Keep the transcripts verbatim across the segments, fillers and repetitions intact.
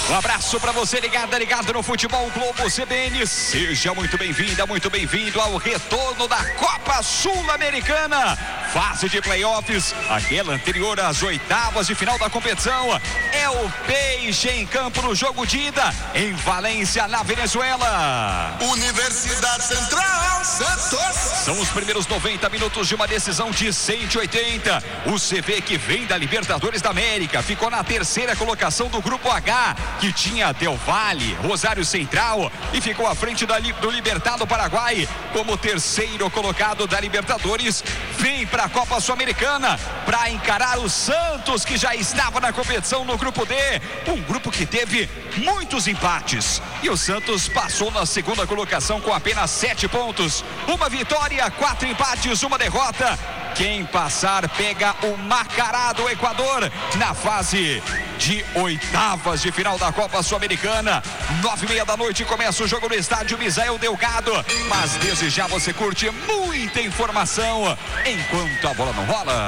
Um abraço para você ligado, ligado no Futebol Globo C B N. Seja muito bem-vinda, muito bem-vindo ao retorno da Copa Sul-Americana. Fase de playoffs, aquela anterior às oitavas de final da competição. É o Peixe em campo no jogo de ida em Valência, na Venezuela. Universidade Central, Santos. São os primeiros noventa minutos de uma decisão de cento e oitenta. O C V, que vem da Libertadores da América, ficou na terceira colocação do Grupo H, que tinha Del Valle, Rosário Central, e ficou à frente da, do Libertad do Paraguai como terceiro colocado da Libertadores. Vem para a Copa Sul-Americana para encarar o Santos, que já estava na competição no Grupo D, um grupo que teve muitos empates, e o Santos passou na segunda colocação com apenas sete pontos, uma vitória, quatro empates, uma derrota. Quem passar pega o Macará do Equador na fase de oitavas de final da Copa Sul-Americana. Nove e meia da noite começa o jogo no estádio Misael Delgado, mas desde já você curte muita informação enquanto a bola não rola.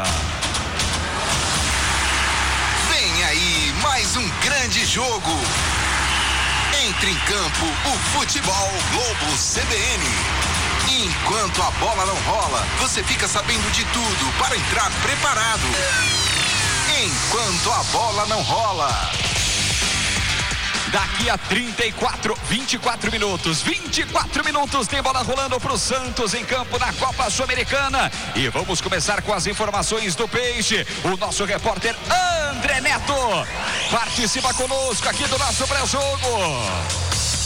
Vem aí mais um grande jogo. Entre em campo o Futebol Globo C B N. Enquanto a bola não rola, você fica sabendo de tudo para entrar preparado. Enquanto a bola não rola. Daqui a trinta e quatro, vinte e quatro minutos, vinte e quatro minutos tem bola rolando para o Santos em campo na Copa Sul-Americana. E vamos começar com as informações do Peixe. O nosso repórter André Neto participa conosco aqui do nosso pré-jogo.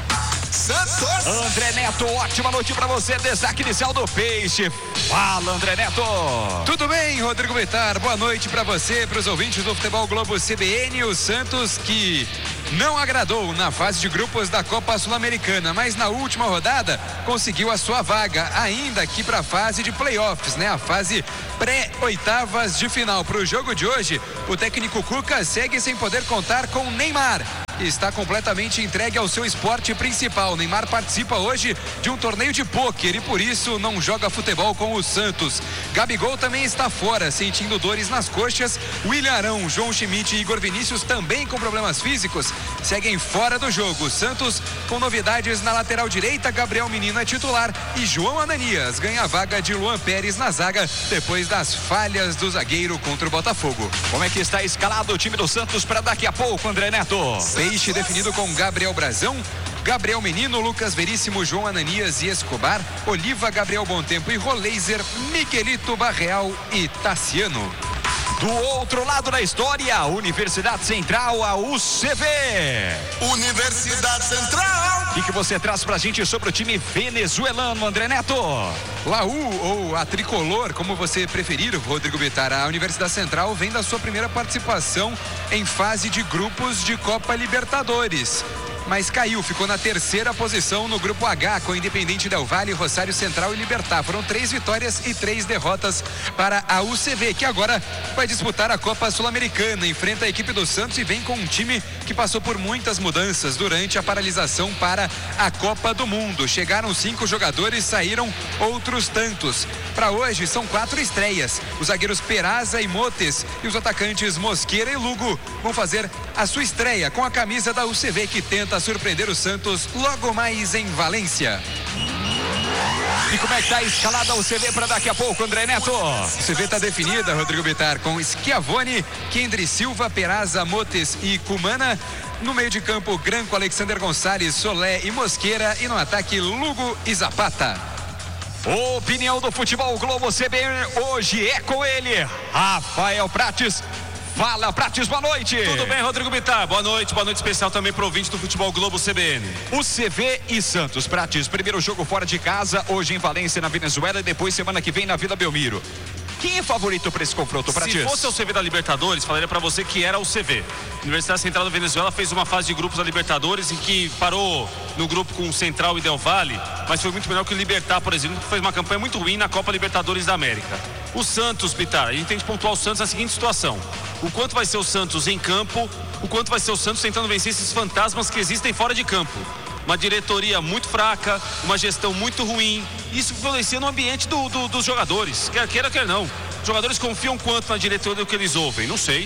Santos. André Neto, ótima noite para você, destaque inicial do Peixe. Fala, André Neto. Tudo bem, Rodrigo Bittar? Boa noite para você, para os ouvintes do Futebol Globo C B N. O Santos, que não agradou na fase de grupos da Copa Sul-Americana, mas na última rodada conseguiu a sua vaga, ainda aqui para a fase de playoffs, né? A fase pré-oitavas de final. Para o jogo de hoje, o técnico Cuca segue sem poder contar com Neymar, que está completamente entregue ao seu esporte principal. Neymar participa hoje de um torneio de pôquer e por isso não joga futebol com o Santos. Gabigol também está fora, sentindo dores nas coxas. William Arão, João Schmidt e Igor Vinícius, também com problemas físicos, seguem fora do jogo. Santos com novidades na lateral direita, Gabriel Menino é titular e João Ananias ganha a vaga de Luan Pérez na zaga depois das falhas do zagueiro contra o Botafogo. Como é que está escalado o time do Santos para daqui a pouco, André Neto? Peixe definido com Gabriel Brazão, Gabriel Menino, Lucas Veríssimo, João Ananias e Escobar, Oliva, Gabriel Bontempo e Roleiser, Miguelito, Barreal e Tassiano. Do outro lado da história, Universidade Central, a U C V. Universidade Central. O que, que você traz pra gente sobre o time venezuelano, André Neto? Laú, ou a Tricolor, como você preferir, Rodrigo Bittar. A Universidade Central vem da sua primeira participação em fase de grupos de Copa Libertadores, mas caiu, ficou na terceira posição no Grupo H, com Independente Del Valle, Rosário Central e Libertad. Foram três vitórias e três derrotas para a U C V, que agora vai disputar a Copa Sul-Americana. Enfrenta a equipe do Santos e vem com um time que passou por muitas mudanças durante a paralisação para a Copa do Mundo. Chegaram cinco jogadores, saíram outros tantos. Para hoje são quatro estreias. Os zagueiros Peraza e Motes e os atacantes Mosqueira e Lugo vão fazer a sua estreia com a camisa da U C V, que tenta surpreender o Santos logo mais em Valência. E como é que tá escalada o C V para daqui a pouco, André Neto? O C V está definida, Rodrigo Bittar, com Schiavone, Kendry Silva, Peraza, Motes e Cumana. No meio de campo, Branco, Alexander Gonçalves, Solé e Mosqueira. E no ataque, Lugo e Zapata. Opinião do Futebol Globo C B N hoje é com ele, Rafael Prates. Fala, Prates, boa noite. Tudo bem, Rodrigo Bittar? Boa noite, boa noite especial também para o ouvinte do Futebol Globo C B N. O C V e Santos, Prates, primeiro jogo fora de casa, hoje em Valência, na Venezuela, e depois semana que vem na Vila Belmiro. Quem é favorito para esse confronto, Prates? Se fosse o C V da Libertadores, falaria para você que era o C V. A Universidade Central da Venezuela fez uma fase de grupos da Libertadores em que parou no grupo com o Central e Del Valle, mas foi muito melhor que o Libertad, por exemplo, que fez uma campanha muito ruim na Copa Libertadores da América. O Santos, Bittar, a gente tem que pontuar o Santos na seguinte situação: o quanto vai ser o Santos em campo, o quanto vai ser o Santos tentando vencer esses fantasmas que existem fora de campo. Uma diretoria muito fraca, uma gestão muito ruim. Isso influencia no ambiente do, do, dos jogadores, quer queira, quer não. Os jogadores confiam quanto na diretoria do que eles ouvem? Não sei.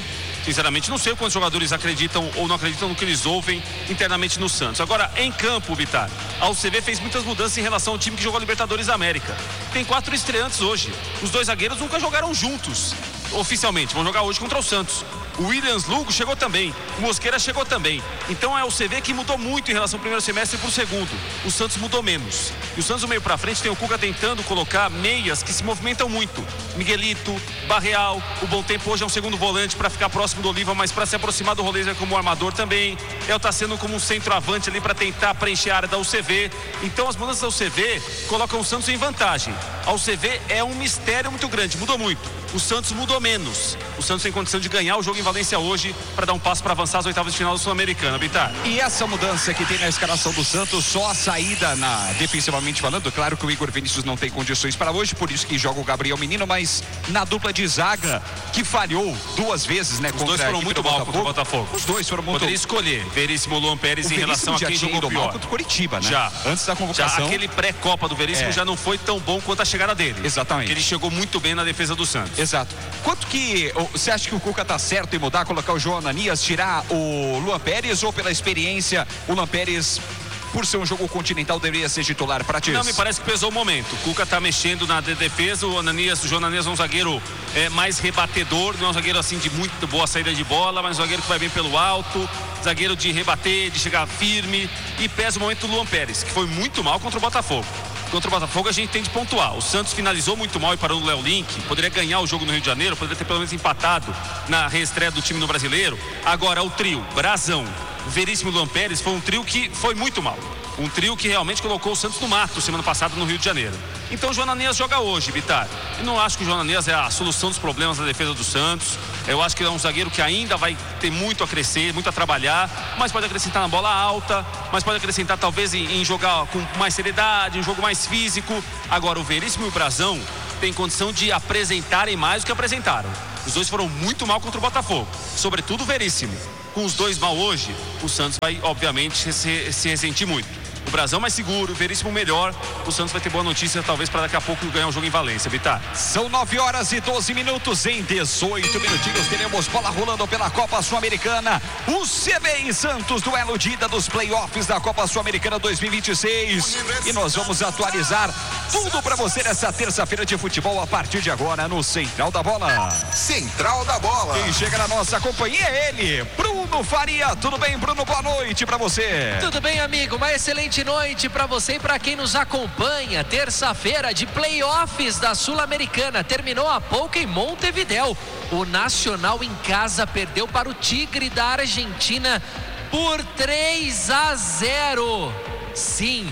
Sinceramente, não sei quantos jogadores acreditam ou não acreditam no que eles ouvem internamente no Santos. Agora, em campo, Bitar, a U C V fez muitas mudanças em relação ao time que jogou a Libertadores da América. Tem quatro estreantes hoje. Os dois zagueiros nunca jogaram juntos, oficialmente. Vão jogar hoje contra o Santos. O Williams Lugo chegou também, o Mosqueira chegou também. Então é o C V que mudou muito em relação ao primeiro semestre para o segundo. O Santos mudou menos. E o Santos, no meio para frente, tem o Cuca tentando colocar meias que se movimentam muito. Miguelito, Barreal, o Bom Tempo hoje é um segundo volante para ficar próximo do Oliva, mas para se aproximar do Roleiser como armador também. El tá sendo como um centroavante ali para tentar preencher a área da U C V. Então as mudanças da U C V colocam o Santos em vantagem. A U C V é um mistério muito grande, mudou muito. O Santos mudou menos. O Santos tem condição de ganhar o jogo em Valência hoje para dar um passo para avançar às oitavas de final da Sul-Americana, Bitar. E essa mudança que tem na escalação do Santos, só a saída na, defensivamente falando, claro que o Igor Vinícius não tem condições para hoje, por isso que joga o Gabriel Menino, mas na dupla de zaga, que falhou duas vezes, né? Os dois foram muito mal contra o Botafogo. Os dois foram muito... Poderia escolher Veríssimo, Luan Pérez em relação a quem jogou pior. Contra o Coritiba, né? Já. Antes da convocação. Já aquele pré-copa do Veríssimo é. já não foi tão bom quanto a chegada dele. Exatamente. Ele chegou muito bem na defesa do Santos. Exato. Quanto que você acha que o Cuca tá certo em mudar, colocar o João Ananias, tirar o Luan Pérez, ou pela experiência, o Luan Pérez, por ser um jogo continental, deveria ser titular para ti? Não, me parece que pesou o momento. O Cuca tá mexendo na defesa, o Ananias, o João Ananias é um zagueiro é, mais rebatedor, não é um zagueiro assim de muito boa saída de bola, mas um zagueiro que vai bem pelo alto, zagueiro de rebater, de chegar firme, e pesa o momento do Luan Pérez, que foi muito mal contra o Botafogo. Contra o Botafogo a gente tem de pontuar. O Santos finalizou muito mal e parou no Léo Link. Poderia ganhar o jogo no Rio de Janeiro, poderia ter pelo menos empatado na reestreia do time no Brasileiro. Agora o trio, Brazão, Veríssimo e Luan Pérez, foi um trio que foi muito mal. Um trio que realmente colocou o Santos no mato semana passada no Rio de Janeiro. Então o João Ananias joga hoje, Bitar. Eu não acho que o João Ananias é a solução dos problemas da defesa do Santos. Eu acho que ele é um zagueiro que ainda vai ter muito a crescer, muito a trabalhar, mas pode acrescentar na bola alta, mas pode acrescentar talvez em, em jogar com mais seriedade, um jogo mais físico. Agora o Veríssimo e o Brazão têm condição de apresentarem mais do que apresentaram. Os dois foram muito mal contra o Botafogo, sobretudo o Veríssimo. Com os dois mal hoje, o Santos vai obviamente se, se ressentir muito. O Brazão mais seguro, o Veríssimo melhor. O Santos vai ter boa notícia, talvez, para daqui a pouco ganhar o jogo em Valência, Bitar. São nove horas e doze minutos. Em dezoito minutinhos teremos bola rolando pela Copa Sul-Americana. O C B e Santos, duelo de ida dos playoffs da Copa Sul-Americana dois mil e vinte e seis. E nós vamos atualizar tudo para você nessa terça-feira de futebol a partir de agora no Central da Bola. Central da Bola. Quem chega na nossa companhia é ele, Bruno Faria. Tudo bem, Bruno? Boa noite para você. Tudo bem, amigo? Uma excelente noite para você e para quem nos acompanha. Terça-feira de playoffs da Sul-Americana. Terminou há pouco em Montevidéu. O Nacional em casa perdeu para o Tigre da Argentina por três a zero. Sim,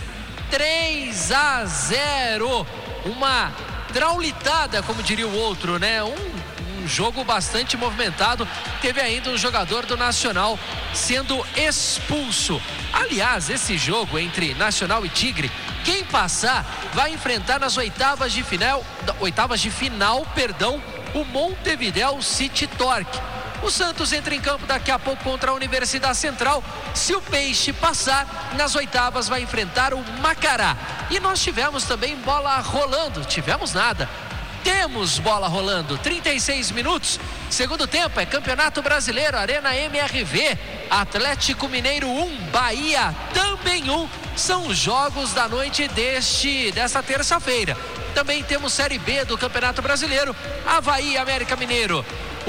três a zero. Uma traulitada, como diria o outro, né? Um Um jogo bastante movimentado. Teve ainda um jogador do Nacional sendo expulso. Aliás, esse jogo entre Nacional e Tigre, quem passar vai enfrentar nas oitavas de final, oitavas de final, perdão, o Montevidéu City Torque. O Santos entra em campo daqui a pouco contra a Universidade Central. Se o Peixe passar, nas oitavas vai enfrentar o Macará. E nós tivemos também bola rolando. Tivemos nada. Temos bola rolando, trinta e seis minutos, segundo tempo é Campeonato Brasileiro, Arena M R V, Atlético Mineiro um, Bahia também um, são jogos da noite deste, desta terça-feira. Também temos Série B do Campeonato Brasileiro, Avaí e América Mineiro.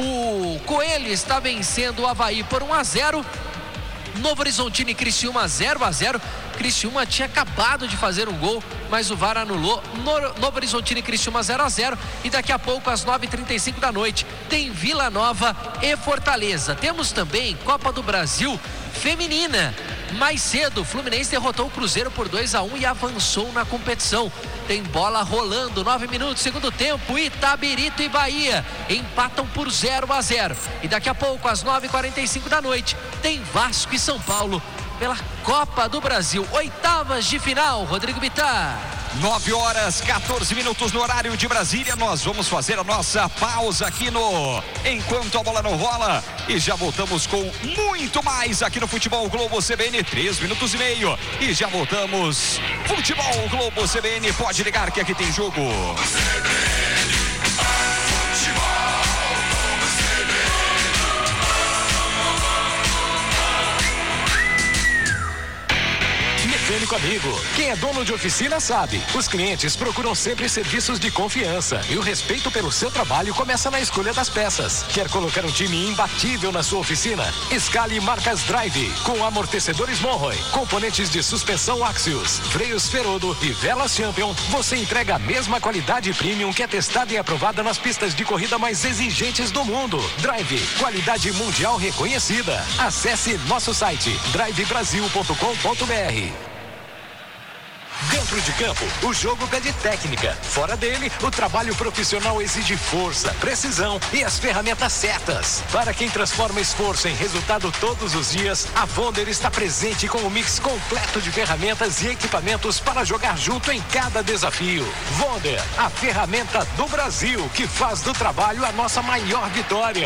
O Coelho está vencendo o Avaí por um a zero, Novo Horizontino e Criciúma zero a zero. Criciúma tinha acabado de fazer um gol, mas o V A R anulou. Novo Horizontino e Criciúma zero a zero. E daqui a pouco, às nove e trinta e cinco da noite, tem Vila Nova e Fortaleza. Temos também Copa do Brasil Feminina. Mais cedo, o Fluminense derrotou o Cruzeiro por dois a um e avançou na competição. Tem bola rolando, nove minutos, segundo tempo, Itabirito e Bahia empatam por zero a zero. E daqui a pouco, às nove e quarenta e cinco da noite, tem Vasco e São Paulo pela Copa do Brasil, oitavas de final. Rodrigo Bitar. nove horas, quatorze minutos no horário de Brasília. Nós vamos fazer a nossa pausa aqui no Enquanto a Bola Não Rola. E já voltamos com muito mais aqui no Futebol Globo C B N. Três minutos e meio. E já voltamos. Futebol Globo C B N. Pode ligar que aqui tem jogo. Mecânico Amigo. Quem é dono de oficina sabe. Os clientes procuram sempre serviços de confiança e o respeito pelo seu trabalho começa na escolha das peças. Quer colocar um time imbatível na sua oficina? Escale marcas Drive com amortecedores Monroe, componentes de suspensão Axios, freios Ferodo e velas Champion. Você entrega a mesma qualidade premium que é testada e aprovada nas pistas de corrida mais exigentes do mundo. Drive, qualidade mundial reconhecida. Acesse nosso site drive brasil ponto com ponto br. Dentro de campo, o jogo pede técnica. Fora dele, o trabalho profissional exige força, precisão e as ferramentas certas. Para quem transforma esforço em resultado todos os dias, a Vonder está presente com um mix completo de ferramentas e equipamentos para jogar junto em cada desafio. Vonder, a ferramenta do Brasil que faz do trabalho a nossa maior vitória.